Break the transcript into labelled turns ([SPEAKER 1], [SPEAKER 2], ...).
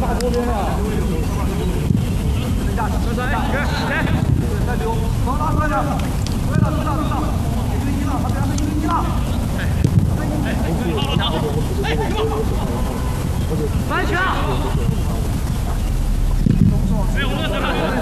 [SPEAKER 1] 左边啊！再留，往哪快点？对了，1-1了，他这样是1-1了。3球！没有，我